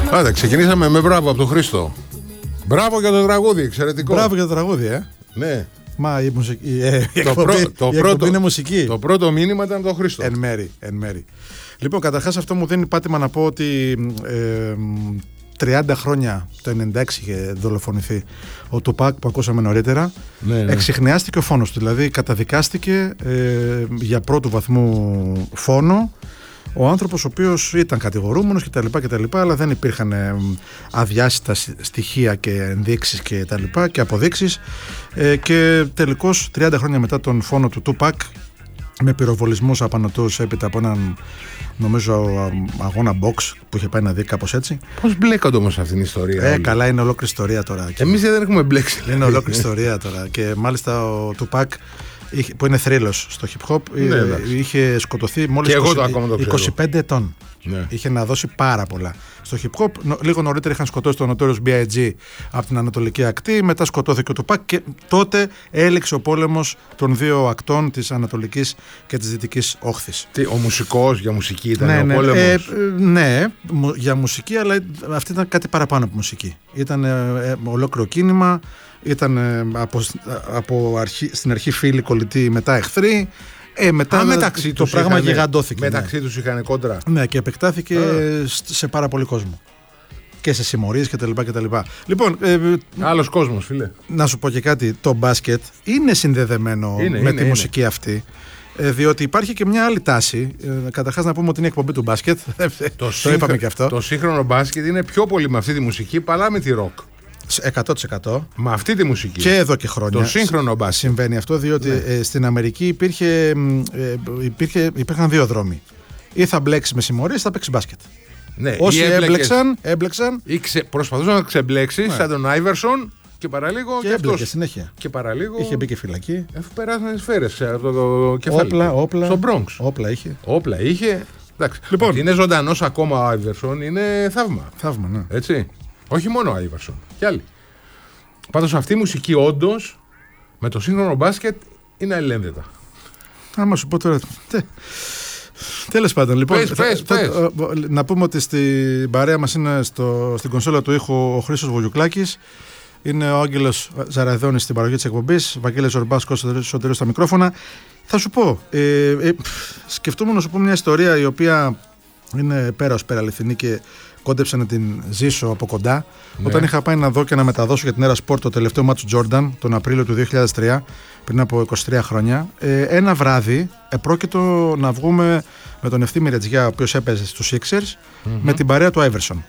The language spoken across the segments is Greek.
Άντε, ξεκινήσαμε με μπράβο από τον Χρήστο. Μπράβο για το τραγούδι, εξαιρετικό. Μπράβο για το τραγούδι, Ναι. Μα η εκπομπή είναι μουσική. Το πρώτο μήνυμα ήταν το Χρήστο. Εν μέρη. Λοιπόν, καταρχάς αυτό μου δίνει πάτημα να πω ότι 30 χρόνια, το 96 είχε δολοφονηθεί ο Τουπάκ που ακούσαμε νωρίτερα. Ναι. Εξιχνιάστηκε ο φόνος του, δηλαδή καταδικάστηκε για πρώτου βαθμού φόνο. Ο άνθρωπος ο οποίος ήταν κατηγορούμενος κτλ. Αλλά δεν υπήρχαν αδιάσυτα στοιχεία και ενδείξεις και αποδείξεις. Και τελικώς 30 χρόνια μετά τον φόνο του Τουπάκ, με πυροβολισμούς απανωτούς έπειτα από έναν, νομίζω, αγώνα box που είχε πάει να δει, κάπως έτσι. Πώς μπλέκονται όμως αυτήν την ιστορία? Καλά, είναι ολόκληρη ιστορία τώρα. Εμείς δεν έχουμε μπλέξει. Είναι ολόκληρη ιστορία τώρα. Και μάλιστα ο Τουπάκ, που είναι θρύλος στο hip hop, είχε σκοτωθεί μόλις 25 ετών. Ναι. Είχε να δώσει πάρα πολλά στο hip hop. Λίγο νωρίτερα είχαν σκοτώσει τον Notorious B.I.G. από την Ανατολική Ακτή. Μετά σκοτώθηκε ο Τουπάκ και τότε έληξε ο πόλεμος των δύο ακτών, της Ανατολικής και της Δυτικής Όχθης. Ο μουσικός για μουσική ήταν ο πόλεμος? Ναι, για μουσική, αλλά αυτή ήταν κάτι παραπάνω από μουσική. Ήταν ολόκληρο κίνημα. Ήταν στην αρχή φίλοι κολλητοί, μετά εχθροί. Μετά μεταξύ το πράγμα γιγαντώθηκε. Μεταξύ τους είχαν κόντρα. Ναι, και επεκτάθηκε σε πάρα πολύ κόσμο. Και σε συμμορίες κτλ. Λοιπόν, άλλος κόσμος, φίλε. Να σου πω και κάτι. Το μπάσκετ είναι συνδεδεμένο με τη μουσική αυτή. Διότι υπάρχει και μια άλλη τάση. Καταρχάς να πούμε ότι είναι εκπομπή του μπάσκετ. Το είπαμε και αυτό. Το σύγχρονο μπάσκετ είναι πιο πολύ με αυτή τη μουσική παρά με τη ροκ. 100%. Με αυτή τη μουσική. Και εδώ και χρόνια. Το σύγχρονο μπάσκετ. Συμβαίνει αυτό, διότι στην Αμερική υπήρχαν δύο δρόμοι. Ή θα μπλέξεις με συμμορίες ή θα παίξεις μπάσκετ. Ναι, όσοι έμπλεξαν. Ή προσπαθούσαν να ξεμπλέξεις, σαν τον Άιβερσον. Και παραλίγο. Και έμπλεκε συνέχεια. Και παραλίγο. Είχε μπει και φυλακή. Αφού περάσανε σφαίρες από το κεφάλι. Όπλα. Στο Bronx. Όπλα είχε. Εντάξει. Λοιπόν, είναι ζωντανός ακόμα ο Άιβερσον, είναι θαύμα. Θαύμα, ναι. Έτσι. Όχι μόνο ο Άιβερσον. Κι άλλοι. Πάντως αυτή η μουσική όντως με το σύγχρονο μπάσκετ είναι αλληλένδετα. Άμα σου πω τώρα. Τέλος πάντων, λοιπόν. Πες. Να πούμε ότι στην παρέα μας είναι στην κονσόλα του ήχου ο Χρήστος Βογιουκλάκης. Είναι ο Άγγελος Ζαραδώνης στην παραγωγή της εκπομπής. Βαγγέλης Ορμπάσκος Σωτηρίου στα μικρόφωνα. Θα σου πω. Σκεφτόμουν να σου πω μια ιστορία η οποία είναι πέρα ως πέρα αληθινή και κόντεψα να την ζήσω από κοντά. Ναι. Όταν είχα πάει να δω και να μεταδώσω για την Έρα Σπορτ το τελευταίο μάτσο Τζόρνταν τον Απρίλιο του 2003, πριν από 23 χρόνια, ένα βράδυ επρόκειτο να βγούμε με τον Ευθύμη Ρετζιά, ο οποίος έπαιζε στους Sixers, με την παρέα του Άιβερσον.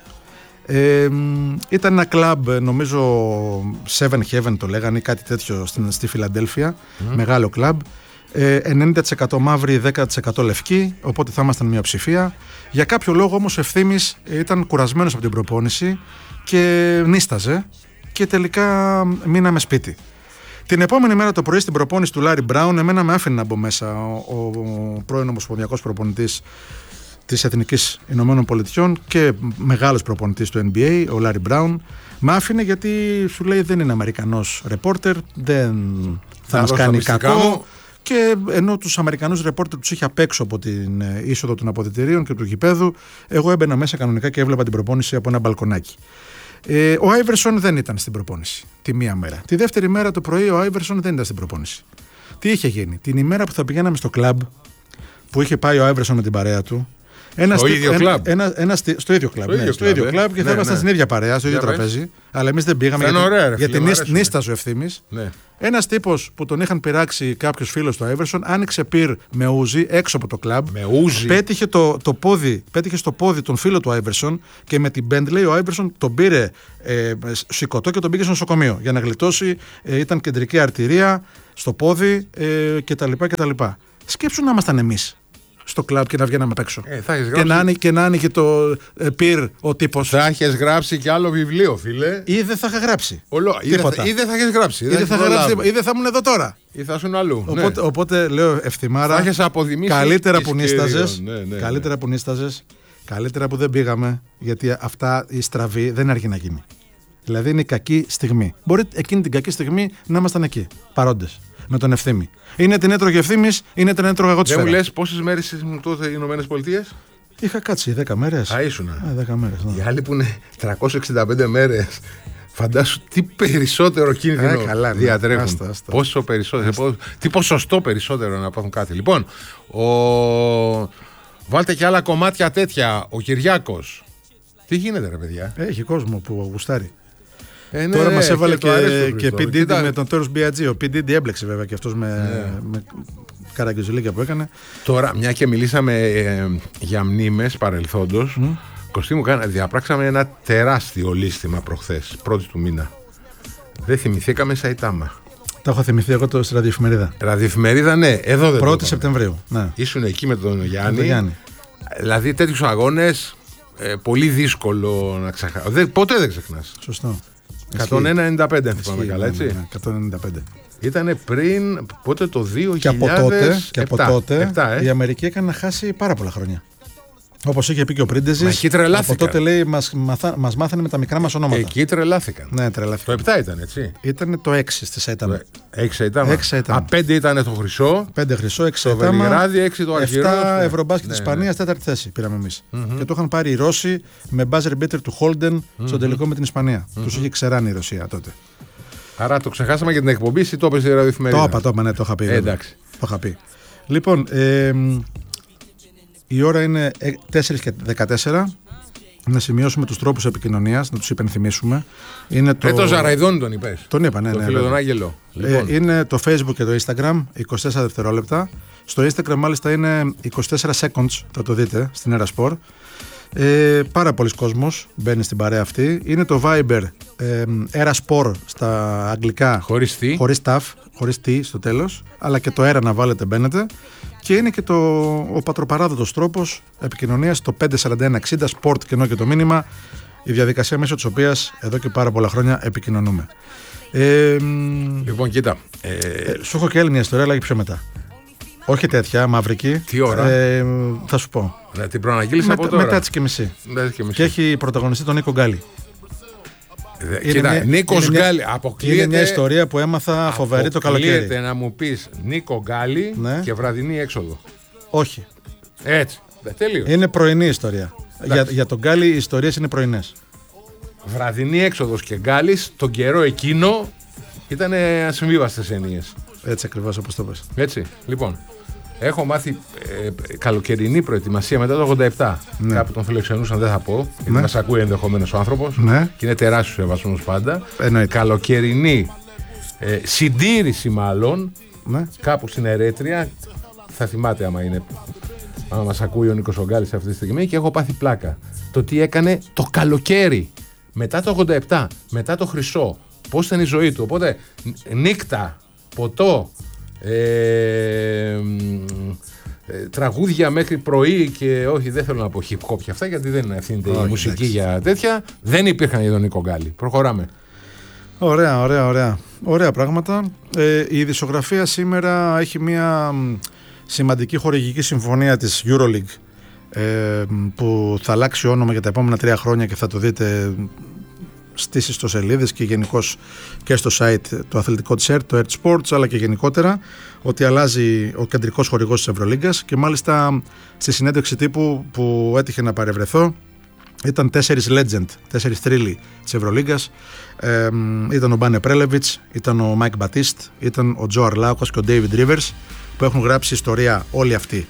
Ήταν ένα κλαμπ, νομίζω Seven Heaven το λέγανε ή κάτι τέτοιο στη Φιλαντέλφια, μεγάλο κλαμπ. 90% μαύροι, 10% λευκοί, οπότε θα ήμασταν μειοψηφία. Για κάποιο λόγο όμως ο Ευθύμης ήταν κουρασμένος από την προπόνηση και νίσταζε και τελικά μείναμε σπίτι. Την επόμενη μέρα το πρωί στην προπόνηση του Λάρι Μπράουν, εμένα με άφηνε να μπω μέσα ο πρώην ομοσπονδιακός προπονητής της Εθνικής Ηνωμένων Πολιτειών και μεγάλος προπονητής του NBA, ο Λάρι Μπράουν. Με άφηνε γιατί σου λέει δεν είναι Αμερικανός ρεπόρτερ, δεν θα μας κάνει κακό. Και ενώ τους Αμερικανούς ρεπόρτερ τους είχε απ' έξω από την είσοδο των αποδυτηρίων και του γηπέδου, εγώ έμπαινα μέσα κανονικά και έβλεπα την προπόνηση από ένα μπαλκονάκι. Ο Άιβερσον δεν ήταν στην προπόνηση τη μία μέρα. Τη δεύτερη μέρα το πρωί ο Άιβερσον δεν ήταν στην προπόνηση. Τι είχε γίνει? Την ημέρα που θα πηγαίναμε στο κλαμπ, που είχε πάει ο Άιβερσον με την παρέα του. Στο ίδιο κλαμπ. Στο ίδιο κλαμπ και θα ήμασταν στην ίδια παρέα, στο ίδιο τραπέζι. Αλλά εμείς δεν πήγαμε γιατί νίσταζε ο Ευθύμης. Ένας τύπος που τον είχαν πειράξει κάποιος φίλος του Άιβερσον άνοιξε πυρ με ούζι έξω από το κλαμπ. Πέτυχε στο πόδι τον φίλο του Άιβερσον και με την Bentley ο Άιβερσον τον πήρε σηκωτό και τον πήγε στο νοσοκομείο για να γλιτώσει. Ήταν κεντρική αρτηρία στο πόδι κτλ. Σκέψου να ήμασταν εμείς στο κλαμπ και να βγαίναμε απ' έξω. Και να άνοιγε το πυρ ο τύπος. Θα έχεις γράψει κι άλλο βιβλίο, φίλε. Ή δεν θα είχα γράψει. Τίποτα. Ή δεν θα έχεις γράψει. Ή δεν θα ήμουν εδώ τώρα. Ή θα ήσουν αλλού. Οπότε λέω Ευθυμάρα. Θα έχεις αποδημήσει. Καλύτερα που νίσταζες. Καλύτερα που νίσταζες. Καλύτερα που δεν πήγαμε. Γιατί αυτά η στραβή δεν έρχεται να γίνει. Δηλαδή είναι η κακή στιγμή. Μπορεί εκείνη την κακή στιγμή να ήμασταν εκεί. Παρόντες. Με τον Ευθύμη. Είναι την έτρωγε Ευθύμης, είναι την έτρωγα εγώ τη Σφαίρα. Δεν μου λες πόσες μέρες ήσουν τότε οι Ηνωμένες Πολιτείες? Είχα κάτσει 10 μέρες. Α, ήσουνα. 10 μέρες. Ναι. Οι άλλοι που είναι 365 μέρες, φαντάσου τι περισσότερο κίνδυνο διατρέχουν. Άστα. Πόσο περισσότερο, τι ποσοστό περισσότερο να πάθουν κάτι. Λοιπόν, βάλτε και άλλα κομμάτια τέτοια. Ο Κυριάκος. Τι γίνεται, ρε παιδιά? Έχει κόσμο που γουστάρει. Ναι, τώρα μας έβαλε και P. Diddy με τον Τέρος B.I.G. Ο P. Diddy έμπλεξε βέβαια και αυτός με καραγκιουζιλίκια που έκανε. Τώρα, μια και μιλήσαμε για μνήμες παρελθόντος, Κωστή μου, διαπράξαμε ένα τεράστιο λίστημα προχθές, 1η του μήνα. Δεν θυμηθήκαμε Σαϊτάμα. Τα έχω θυμηθεί εγώ στη ραδιοεφημερίδα. Ραδιοεφημερίδα, ναι, εδώ δεν 1η Σεπτεμβρίου. Ναι. Ήσουν εκεί με τον Γιάννη. Δηλαδή τέτοιους αγώνες πολύ δύσκολο να ξεχάσει. Ποτέ δεν ξεχνάς. Σωστό. 195 αν θυμάμαι καλά, έτσι. Ναι, 195. Ήτανε πριν, πότε το 2007. Και από τότε η Αμερική έκανε να χάσει πάρα πολλά χρόνια. Όπως είχε πει και ο Πρίντεζης. Εκεί τρελάθηκαν. Από τότε λέει μας μάθανε με τα μικρά μας ονόματα. Εκεί τρελάθηκαν. Ναι, τρελάθηκαν. Το 7 ήταν, έτσι. Ήταν το 6 στη Σαϊτάμα. 6 ήταν. 5 ήταν το χρυσό. 5 χρυσό, 6 το Βελιγράδι, 6 το Αργυρό. 7 Ευρωμπάσκετ της Ισπανίας, 4η θέση πήραμε εμείς. Και το είχαν πάρει οι Ρώσοι με buzzer beater του Holden στον τελικό με την Ισπανία. Τους είχε ξεράνει η Ρωσία τότε. Άρα το ξεχάσαμε για την εκπομπή, ή το έπαιζε η ραδιοεφημερίδα? Το είπα, ναι, το είχα πει. Εντάξει. Το είχα πει. Λοιπόν, η ώρα είναι 4:14. Να σημειώσουμε τους τρόπους επικοινωνίας, να τους υπενθυμίσουμε. Είναι το Ζαραϊδόνι τον είπες? Τον είπα, ναι. Το φίλο τον Άγγελο. Λοιπόν. Είναι το Facebook και το Instagram, 24 δευτερόλεπτα. Στο Instagram μάλιστα είναι 24 seconds, θα το δείτε, στην Erasport. Πάρα πολλοί κόσμος μπαίνει στην παρέα αυτή. Είναι το Viber Erasport στα αγγλικά, χωρίς TAF, χωρίς T στο τέλος, αλλά και το Era να βάλετε μπαίνετε. Και είναι και ο πατροπαράδοτος τρόπος επικοινωνίας, το 54160 Sport και ενώ και το μήνυμα, η διαδικασία μέσω της οποίας εδώ και πάρα πολλά χρόνια επικοινωνούμε. Λοιπόν, κοίτα. Σου έχω και άλλη μια ιστορία, αλλά και πιο μετά. Όχι τέτοια, μαύρικη. Τι ώρα? Θα σου πω. Την προαναγγείλησα από τώρα. Μετά τις και μισή. Και έχει πρωταγωνιστεί τον Νίκο Γκάλι. Κοίτα, Νίκος Γκάλι. Είναι μια ιστορία που έμαθα φοβερή το καλοκαίρι. Αποκλείεται να μου πεις Νίκο Γκάλι, ναι, και βραδινή έξοδο. Όχι. Έτσι. Τέλειο. Είναι πρωινή ιστορία. Για τον Γκάλι οι ιστορίες είναι πρωινές. Βραδινή έξοδος και Γκάλης, τον καιρό εκείνο ήταν ασυμβίβαστες έννοιες. Έτσι ακριβώς όπως το πες. Έτσι. Λοιπόν, έχω μάθει καλοκαιρινή προετοιμασία μετά το 87. Ναι. Κάπου τον φιλοξενούσαν, δεν θα πω. Γιατί μας ακούει ενδεχομένως ο άνθρωπος. Ναι. Και είναι τεράστιος σεβασμός πάντα. Καλοκαιρινή συντήρηση μάλλον. Ναι. Κάπου στην Ερέτρια. Θα θυμάται άμα μας ακούει ο Νίκος Ογκάλης αυτή τη στιγμή. Και έχω πάθει πλάκα. Το τι έκανε το καλοκαίρι. Μετά το 87. Μετά το χρυσό. Πώς ήταν η ζωή του. Οπότε νύχτα, ποτό, τραγούδια μέχρι πρωί και όχι, δεν θέλω να πω hip hop και αυτά, γιατί δεν ευθύνεται η μουσική για τέτοια. Δεν υπήρχαν για τον Νίκο Γκάλι. Προχωράμε. Ωραία πράγματα. Η ειδησιογραφία σήμερα έχει μια σημαντική χορηγική συμφωνία της EuroLeague που θα αλλάξει όνομα για τα επόμενα 3 χρόνια και θα το δείτε στις ιστοσελίδες και γενικώς και στο site το αθλητικό της ΕΡΤ, το ΕΡΤ Sports, αλλά και γενικότερα, ότι αλλάζει ο κεντρικός χορηγός της Ευρωλίγκας. Και μάλιστα στη συνέντευξη τύπου που έτυχε να παρευρεθώ ήταν 4 legend, 4 θρύλοι της Ευρωλίγκας. Ήταν ο Μπάνε Πρέλεβιτς, ήταν ο Μάικ Μπατίστ, ήταν ο Τζο Αρλάουκας και ο Ντέιβιντ Ρίβερς, που έχουν γράψει ιστορία όλοι αυτοί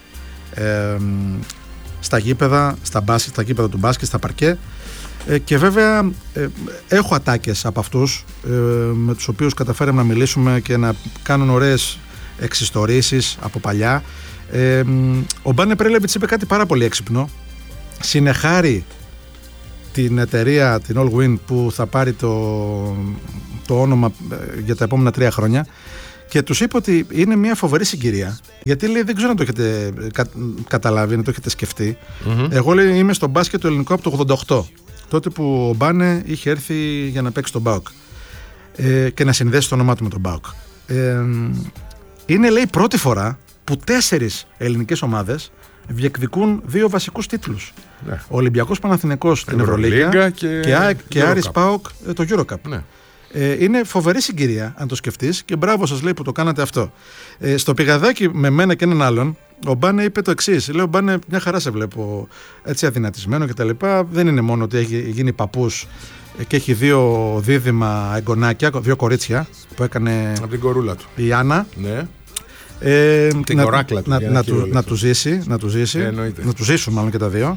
στα γήπεδα, στα γήπεδα του μπάσκετ, στα παρκέ. Και βέβαια έχω ατάκες από αυτούς με τους οποίους καταφέραμε να μιλήσουμε και να κάνουν ωραίες εξιστορήσεις από παλιά. Ο Μπάνε Πρέλεβιτς είπε κάτι πάρα πολύ έξυπνο. Συνεχάρει την εταιρεία, την All Win, που θα πάρει το όνομα για τα επόμενα 3 χρόνια, και τους είπε ότι είναι μια φοβερή συγκυρία, γιατί λέει δεν ξέρω αν το έχετε καταλάβει, αν το έχετε σκεφτεί. Εγώ, λέει, είμαι στο μπάσκετ του ελληνικού από το 88, τότε που ο Μπάνε είχε έρθει για να παίξει τον ΠΑΟΚ και να συνδέσει το όνομά του με τον ΠΑΟΚ. Είναι, λέει, πρώτη φορά που 4 ελληνικές ομάδες διεκδικούν 2 βασικούς τίτλους. Ναι. Ο Ολυμπιακός Παναθηναϊκός την Ευρωλίγκα και Άρης ΠΑΟΚ το EuroCup. Ναι. Είναι φοβερή συγκυρία αν το σκεφτείς, και μπράβο σας, λέει, που το κάνατε αυτό. Στο πηγαδάκι με μένα και έναν άλλον ο Μπάνε είπε το εξής. Λέω, Μπάνε, μια χαρά σε βλέπω έτσι αδυνατισμένο κτλ. Δεν είναι μόνο ότι έχει γίνει παππούς και έχει 2 δίδυμα εγγονάκια, 2 κορίτσια που έκανε από την κορούλα του η Άννα. Ναι. Την κοράκλα του. Να του ζήσει, να του ζήσουν μάλλον και τα 2.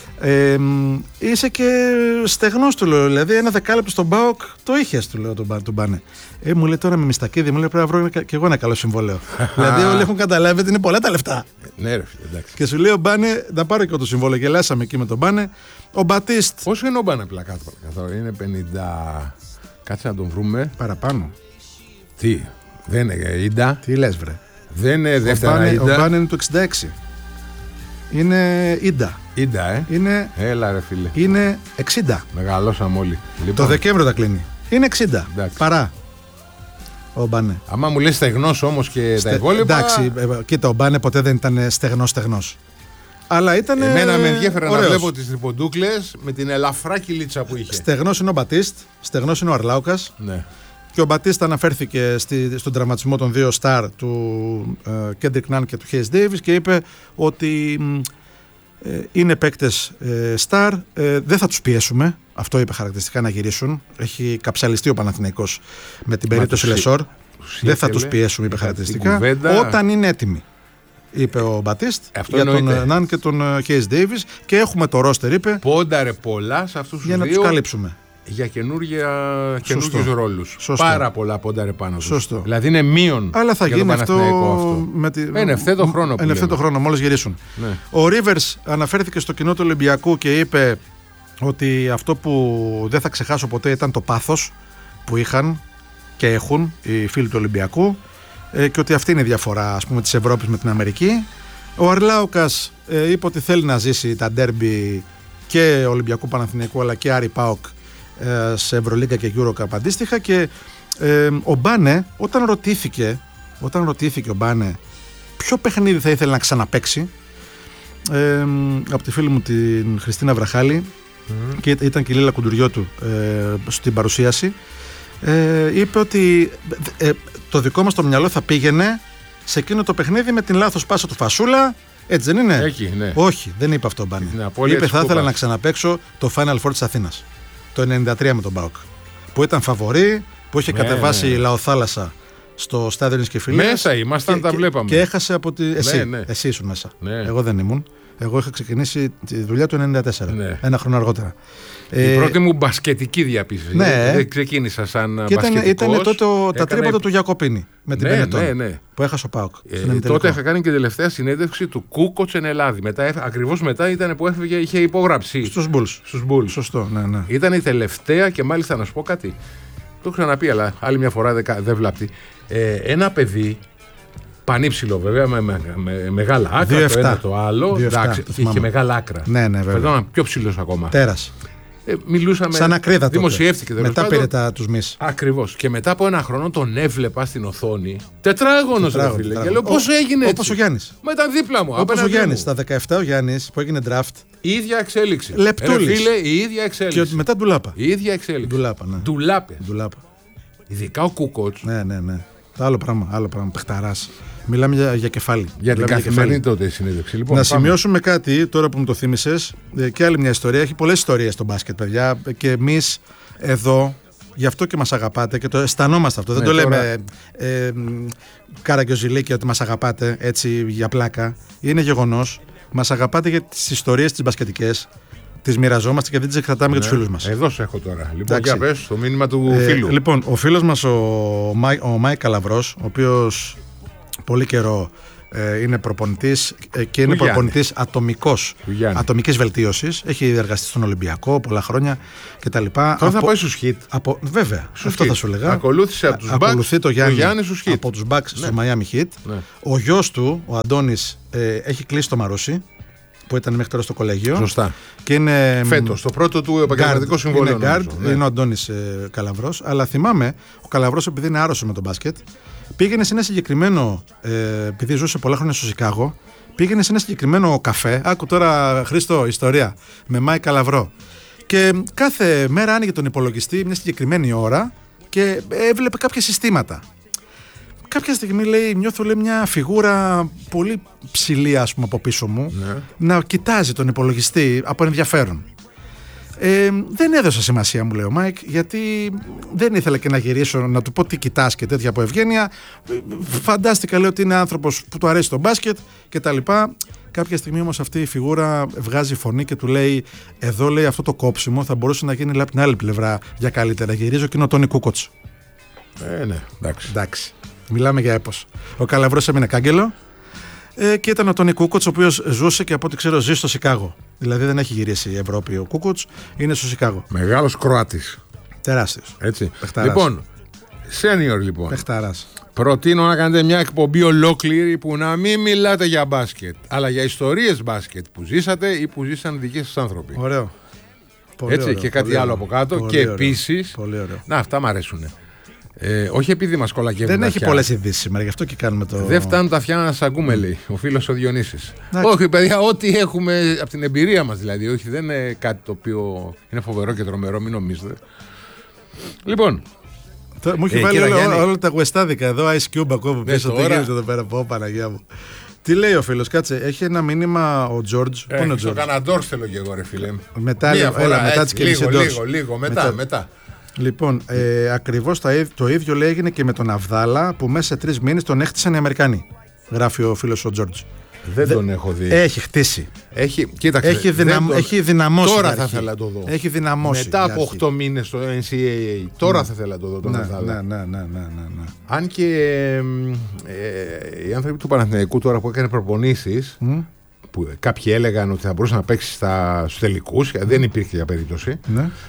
Είσαι και στεγνός, του λέω. Δηλαδή, ένα δεκάλεπτο στον ΠΑΟΚ το είχες, του λέω τον Μπάνε. Μου λέει τώρα με μιστακίδι, μου λέει πρέπει να βρω και εγώ ένα καλό συμβόλαιο. Δηλαδή, όλοι έχουν καταλάβει ότι είναι πολλά τα λεφτά. Ναι, ρε, εντάξει. Και σου λέει ο Μπάνε, να πάρω και εγώ το συμβόλαιο. Γελάσαμε εκεί με τον Μπάνε. Ο Μπατίστ. Πόσο είναι ο Μπάνε πλακάτο, είναι 50. Κάτσε να τον βρούμε. Παραπάνω. Τι, δεν είναι Ίντα. Τι λες, βρε. Δεν είναι δεύτερα Ίντα. Ο Μπάνε είναι το 66. Είναι Ίντα. Ίντα, Είναι... Έλα ρε φίλε. Είναι 60. Μεγαλώσαμε όλοι. Λοιπόν. Το Δεκέμβριο τα κλείνει. Είναι 60. Εντάξει. Παρά. Ο Μπάνε. Άμα μου λες στεγνός όμως και τα υπόλοιπα. Εντάξει, κοίτα, ο Μπάνε ποτέ δεν ήταν στεγνός. Αλλά ήταν. Εμένα με ενδιαφέρε να βλέπω τις τριποντούκλες με την ελαφρά κυλίτσα που είχε. Στεγνός είναι ο Μπατίστ, στεγνός είναι ο Αρλάουκας. Ναι. Και ο Μπατίστ αναφέρθηκε στον τραυματισμό των 2 στάρ του Κέντρικ Ναν και του Χέις Ντέιβις και είπε ότι είναι παίκτες στάρ, δεν θα τους πιέσουμε. Αυτό είπε χαρακτηριστικά, να γυρίσουν. Έχει καψαλιστεί ο Παναθηναϊκός με την περίπτωση Λεσόρ. Δεν θα τους πιέσουμε, είπε χαρακτηριστικά. Όταν είναι έτοιμοι, είπε ο Μπατίστ για τον Ναν και τον Χέις Ντέιβις. Και έχουμε το ρόστερ, είπε. Πόνταρε πολλά σε αυτούς τους δύο. Για να τους καλύψουμε. Για καινούργιους ρόλους. Πάρα πολλά πόνταρε πάνω τους. Σωστό. Δηλαδή είναι μείον. Αλλά θα γίνει αυτό. Εν ευθέτω χρόνο. Εν ευθέτω χρόνο, μόλις γυρίσουν. Ναι. Ο Ρίβερς αναφέρθηκε στο κοινό του Ολυμπιακού και είπε ότι αυτό που δεν θα ξεχάσω ποτέ ήταν το πάθος που είχαν και έχουν οι φίλοι του Ολυμπιακού και ότι αυτή είναι η διαφορά, ας πούμε, της Ευρώπης με την Αμερική. Ο Αρλάουκας είπε ότι θέλει να ζήσει τα ντέρμπι και Ολυμπιακού Παναθηναϊκού αλλά και Άρη ΠΑΟΚ σε Ευρωλίγκα και EuroCup αντίστοιχα. Και ο Μπάνε, όταν ρωτήθηκε ο Μπάνε ποιο παιχνίδι θα ήθελε να ξαναπαίξει, από τη φίλη μου την Χριστίνα Βραχάλη, και ήταν και η Λίλα Κουντουριώτου στην παρουσίαση, είπε ότι το δικό μας το μυαλό θα πήγαινε σε εκείνο το παιχνίδι με την λάθος πάσα του Φασούλα. Έτσι δεν είναι? Έχει, ναι. Όχι, δεν είπε αυτό ο Μπάνε. Είπε θα ήθελα να ξαναπαίξω το Final Four της Αθήνας το 93 με τον ΠΑΟΚ, που ήταν φαβορί, που είχε κατεβάσει η Λαοθάλασσα στο στάδιο της Κεφυλίας. Μέσα ήμασταν, τα βλέπαμε. Και έχασε από τη. Εσύ ήσουν μέσα. Ναι. Εγώ δεν ήμουν. Εγώ είχα ξεκινήσει τη δουλειά του 1994. Ναι. Ένα χρόνο αργότερα. Η πρώτη μου μπασκετική διαπίστωση. Ναι. Δεν ξεκίνησα σαν μπασκετικός. Ήταν τότε τα τρίποτα του Γιακοπίνη με την Πενετών. Ναι. Που έχασε ο ΠΑΟΚ. Τότε είχα κάνει και τελευταία συνέντευξη του Κούκοτς εν Ελλάδη. Ακριβώς μετά ήταν που είχε υπογράψει. Στους Bulls. Σωστό. Ναι. Ήταν η τελευταία και μάλιστα να σου πω κάτι. Το έχω ξαναπεί, αλλά άλλη μια φορά δεν βλάπτει. Ένα παιδί. Πανύψηλο βέβαια, με μεγάλα άκρα, 2-7. το ένα το άλλο. Εντάξει, είχε μεγάλα άκρα. Ναι, βέβαια. Ήταν πιο ψηλός ακόμα. Τέρας. Μιλούσαμε. Σαν ακρίδα. Δημοσιεύτηκε. Μετά πήρε τους μυς. Ακριβώς. Και μετά από ένα χρόνο τον έβλεπα στην οθόνη. Τετράγωνος, ρε φίλε. Και λέω πώς έγινε έτσι. Όπως ο Γιάννης. Μα ήταν δίπλα μου. Όπως ο Γιάννης. Στα 17 ο Γιάννης που έγινε draft. Η ίδια εξέλιξη. Λεπτούλης. Φίλε, η ίδια εξέλιξη. Και μετά ντουλάπα. Η ίδια εξέλιξη. Ντουλάπα. Ειδικά ο Κούκοτς. Ναι. Το άλλο πράγμα. Παιχταράς. Μιλάμε για κεφάλι. Για την καθημερινή τότε συνέντευξη. Λοιπόν, να σημειώσουμε κάτι τώρα που μου το θύμισες, και άλλη μια ιστορία. Έχει πολλές ιστορίες στο μπάσκετ, παιδιά. Και εμείς εδώ, γι' αυτό και μας αγαπάτε και το αισθανόμαστε αυτό. Δεν το λέμε καραγκιόζηλίκια ότι μας αγαπάτε έτσι για πλάκα. Είναι γεγονός. Μας αγαπάτε για τις ιστορίες τις μπασκετικές. Τις μοιραζόμαστε και δεν τις εκκρατάμε για τους φίλους μας. Εδώ σε έχω τώρα. Λοιπόν, για πες το μήνυμα του φίλου. Λοιπόν, ο φίλος μας ο Μάικ Καλαβρός, ο οποίος πολύ καιρό είναι προπονητής και είναι προπονητής ατομικής βελτίωσης. Έχει εργαστεί στον Ολυμπιακό πολλά χρόνια κτλ. Τώρα θα πάει στους Χιτ. Βέβαια, αυτό θα σου λέγα. Ακολούθησε από τους Bucks το Γιάννη στους Χιτ. Από τους Bucks στους Miami Heat. Ο γιος του, ο Αντώνης, έχει κλείσει το Μαρούσι, που ήταν μέχρι τώρα στο κολέγιο. Σωστά. Και είναι φέτος, το πρώτο του επαγγελματικό συμβόλαιο. Είναι ο Αντώνης Καλαβρός. Αλλά θυμάμαι, ο Καλαβρός, επειδή είναι άρρωστος με τον μπάσκετ, πήγαινε σε ένα συγκεκριμένο. Επειδή ζούσε πολλά χρόνια στο Σικάγο, πήγαινε σε ένα συγκεκριμένο καφέ. Άκου τώρα, Χρήστο, ιστορία. Με Μάικ Καλαβρό. Και κάθε μέρα άνοιγε τον υπολογιστή μια συγκεκριμένη ώρα και έβλεπε κάποια συστήματα. κάποια στιγμή νιώθω μια φιγούρα πολύ ψηλή, ας πούμε, από πίσω μου, να κοιτάζει τον υπολογιστή από ενδιαφέρον. Δεν έδωσα σημασία, μου λέει ο Μάικ, γιατί δεν ήθελα και να γυρίσω να του πω τι κοιτάς και τέτοια από ευγένεια. Φαντάστηκα, λέω, ότι είναι άνθρωπος που του αρέσει το μπάσκετ κτλ. Κάποια στιγμή όμως αυτή η φιγούρα βγάζει φωνή και του λέει: εδώ, λέει, αυτό το κόψιμο θα μπορούσε να γίνει από την άλλη πλευρά για καλύτερα. Γυρίζω και είναι ο Τόνι Κούκοτς. Ναι, εντάξει. Μιλάμε για έπος. Ο Καλαβρός έμεινε κάγκελο. Και ήταν ο Τόνι Κούκοτς, ο οποίος ζούσε και από ό,τι ξέρω ζει στο Σικάγο. Δηλαδή δεν έχει γυρίσει η Ευρώπη ο Κούκοτς, είναι στο Σικάγο. Μεγάλος Κροάτης. Τεράστιος. Έτσι. Λοιπόν, senior λοιπόν. Πεχταράς. Προτείνω να κάνετε μια εκπομπή ολόκληρη που να μην μιλάτε για μπάσκετ, αλλά για ιστορίες μπάσκετ που ζήσατε ή που ζήσαν δικοί σας άνθρωποι. Ωραίο. Πολύ έτσι, ωραίο, και κάτι άλλο από κάτω. Πολύ και επίσης. Να, αυτά μου αρέσουν. Όχι επειδή μας κολακεύουν. Δεν έχει πολλές ειδήσεις σήμερα, γι' αυτό και κάνουμε το. Δεν φτάνουν τα αυτιά να σας ακούμε, λέει ο φίλος ο Διονύσης. Όχι, παιδιά, ό,τι έχουμε από την εμπειρία μας δηλαδή. Όχι, δεν είναι κάτι το οποίο είναι φοβερό και τρομερό, μην νομίζετε. Λοιπόν. Μου έχει βάλει όλα τα γουεστάδικα εδώ, Ice Cube ακόμα πίσω. Τι γίνεται εδώ πέρα, πω Παναγιά μου. Τι λέει ο φίλος, κάτσε, έχει ένα μήνυμα ο Τζόρτζ. Πού είναι ο Τζόρτζ? Το Καναντόρ θέλω και εγώ, ρε φίλε. Μετά τις κινήσεις. Λίγο, μετά. Λοιπόν, ακριβώς το ίδιο λέει έγινε και με τον Αβδάλα, που μέσα σε 3 μήνες τον έχτισαν οι Αμερικάνοι. Γράφει ο φίλος ο Τζόρτζ. Δεν τον έχω δει. Έχει χτίσει. Κοίταξε, έχει δυναμώσει. Τώρα θα ήθελα να το δω. Έχει δυναμώσει. Μετά από 8 μήνες στο NCAA. Τώρα θα ήθελα να το δω τον Αβδάλα. Ναι. Αν και οι άνθρωποι του Παναθηναϊκού τώρα που έκανε προπονήσεις, που κάποιοι έλεγαν ότι θα μπορούσε να παίξει στους τελικούς, δεν υπήρχε για περίπτωση.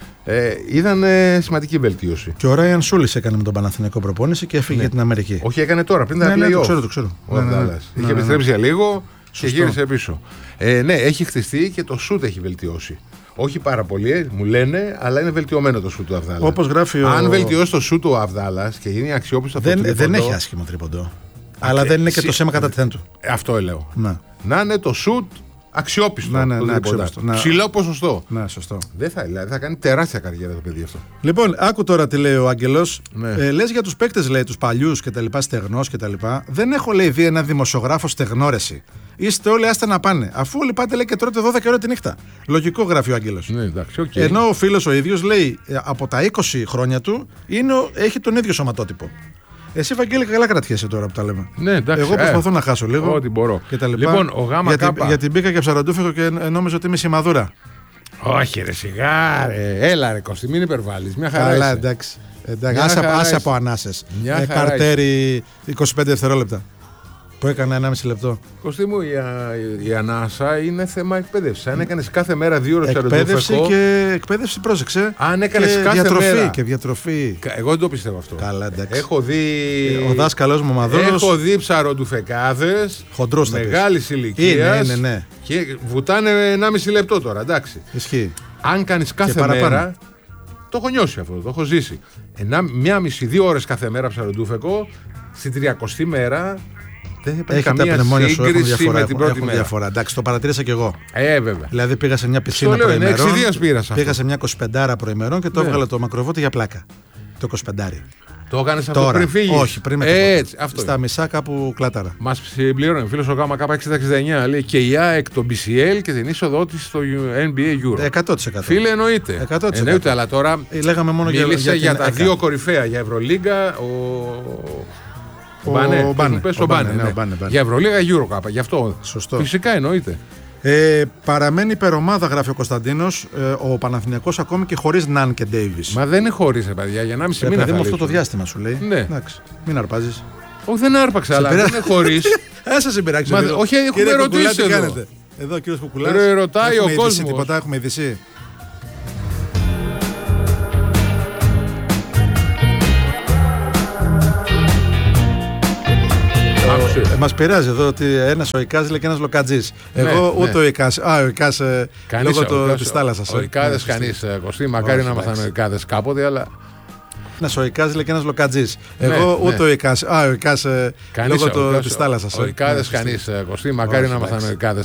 Είδαν σημαντική βελτίωση. Και ο Ράιαν Σούλης έκανε με τον Παναθηναϊκό προπόνηση και έφυγε για την Αμερική. Όχι, έκανε τώρα, πριν τα play-off. Το ξέρω. Είχε επιστρέψει για λίγο και γύρισε πίσω. Ναι, έχει χτιστεί και το σουτ έχει βελτιώσει. Όχι πάρα πολύ, μου λένε, αλλά είναι βελτιωμένο το σουτ του Αβδάλα. Όπως γράφει αν βελτιώσει το σουτ του Αβδάλα και γίνει αξιόπιστο αυτό το τρίποντο. Δεν έχει άσχημο τρίποντο. Αλλά δεν είναι και το σέμα κατά τη του. Αυτό λέω. Να είναι το σουτ αξιόπιστο. Αξιόπιστο. Ψηλό ποσοστό. Ναι, σωστό. Δεν θα κάνει τεράστια καριέρα το παιδί αυτό. Λοιπόν, άκου τώρα τι λέει ο Άγγελος. Λες για τους παίκτες, λέει, τους παλιούς και τα λοιπά, στεγνός και τα λοιπά. Δεν έχω, λέει, δει ένα δημοσιογράφο στεγνόρεση. Είστε όλοι άστα να πάνε. Αφού όλοι πάτε, λέει, και τρώτε 12 ώρα τη νύχτα. Λογικό, γράφει ο Άγγελος. Ναι, εντάξει, okay. Ενώ ο φίλος ο ίδιος λέει από τα 20 χρόνια του έχει τον ίδιο σωματότυπο. Εσύ, Βαγγέλη, καλά κρατιέσαι τώρα που τα λέμε. Ναι, εντάξει, εγώ προσπαθώ να χάσω λίγο. Ό,τι μπορώ. Και τα λοιπά. Λοιπόν, ο Γάμα Κάπα. Γιατί μπήκα και ψαραντούφικο και νόμιζα ότι είμαι σημαδούρα. Όχι, ρε, σιγά, ρε. Έλα, ρε, Κωστή, μην υπερβάλλεις. Μια χαρά. Καλά, εντάξει. Άσε από ανάσες. Καρτέρι 25 δευτερόλεπτα. Που έκανε 1,5 λεπτό. Κωστή μου, η ανάσα είναι θέμα εκπαίδευση. Αν έκανες κάθε μέρα 2 ώρες εκπαίδευση και εκπαίδευση, πρόσεξε. Αν έκανες και κάθε μέρα. Και διατροφή. Εγώ δεν το πιστεύω αυτό. Καλά, εντάξει. Έχω δει. Ο δάσκαλος μου Μαδόρος. Έχω δει ψαροντουφεκάδες. Μεγάλης ηλικίας. Ναι. Και βουτάνε 1,5 λεπτό τώρα, εντάξει. Ισχύει. Αν κάνεις κάθε μέρα. Το έχω νιώσει αυτό, το έχω ζήσει. 1,5-2 ώρες κάθε μέρα ψαροντούφεκο. Στην 30η μέρα. Δεν υπάρχει καμία σύγκριση με την πρώτη μέρα. Διαφορά. Εντάξει, το παρατήρησα κι εγώ. Βέβαια. Δηλαδή πήγα σε μια πισίνα προημερών. Πήγα σε μια 25 προημερών και το έβγαλα το μακροβότη για πλάκα. Το 25. Το έκανες αυτό πριν φύγεις? Όχι, πριν έτσι, στα μισά κάπου κλάταρα. Μας συμπληρώνει φίλος ο Γάμα Κάπα 669, λέει, και η ΑΕΚ το BCL και την είσοδό της στο NBA Euro. 100%. Φίλε, εννοείται. 100%. Εννοείται, αλλά τώρα λέγαμε μόνο μίλησε για τα δύο κορυφαία, για Ευρωλίγκα, ο Μπάνε. Για Ευρωλίγα, Eurocup. Γι' αυτό. Σωστό. Φυσικά εννοείται. Παραμένει υπερομάδα, γράφει ο Κωνσταντίνος, ο Παναθηναϊκός ακόμη και χωρίς Ναν και Ντέιβις. Μα δεν είναι χωρίς, παιδιά, για 1,5 μήνα. Δηλαδή με αυτό το διάστημα σου λέει. Ναι. Εντάξει, μην αρπάζεις. Όχι, δεν άρπαξα, αλλά δεν είναι χωρίς. Σας συμπειράξει. Όχι, έχουμε ερωτήσει εδώ. Εδώ ο κύριος Κουκουλάς. Ρωτάει ο κόσμος. Τίποτα, έχουμε ειδήσει. Μας πειράζει εδώ ότι ένας ο Ικάς λέει και ένας Λοκατζής. Εγώ ούτε ο Ικάς. Ο Ικάς λόγω της θάλασσας. Ο Ικάδες κανείς, Κωστή, μακάρι να μάθανε ο Ικάδες κάποτε, αλλά. Ένας ο Ικάς λέει και ένας Λοκατζής. Εγώ ούτε ο Ικάς. Ο Ικάς λόγω της θάλασσας. Ο Ικάδες κανείς, Κωστή, μακάρι να μάθανε ο Ικάδες